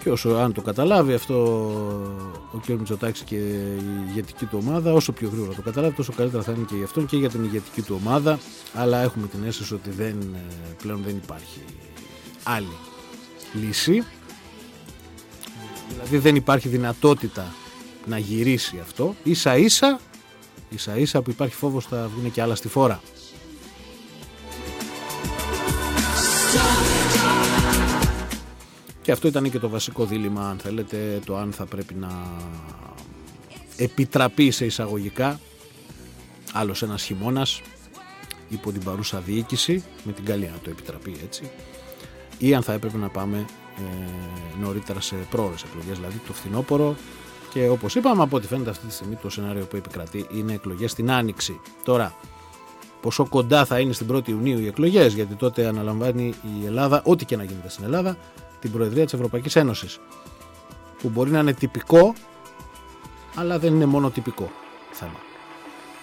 Και όσο αν το καταλάβει αυτό ο κ. Μητσοτάκης και η ηγετική του ομάδα, όσο πιο γρήγορα το καταλάβει, τόσο καλύτερα θα είναι και για αυτόν και για την ηγετική του ομάδα. Αλλά έχουμε την αίσθηση ότι πλέον δεν υπάρχει άλλη λύση. Δηλαδή δεν υπάρχει δυνατότητα να γυρίσει αυτό. Ίσα ίσα που υπάρχει φόβος θα βγουν και άλλα στη φόρα. Και αυτό ήταν και το βασικό δίλημμα, αν θέλετε, το αν θα πρέπει να επιτραπεί σε εισαγωγικά άλλος ένας χειμώνας υπό την παρούσα διοίκηση, με την καλή να το επιτραπεί έτσι, ή αν θα έπρεπε να πάμε νωρίτερα σε πρόορες εκλογές, δηλαδή το φθινόπωρο. Και όπως είπαμε, από ό,τι φαίνεται αυτή τη στιγμή το σενάριο που επικρατεί είναι εκλογές την Άνοιξη. Τώρα, πόσο κοντά θα είναι στην 1η Ιουνίου οι εκλογές, γιατί τότε αναλαμβάνει η Ελλάδα, ό,τι και να γίνεται στην Ελλάδα, την Προεδρία της Ευρωπαϊκής Ένωσης, που μπορεί να είναι τυπικό, αλλά δεν είναι μόνο τυπικό θέμα.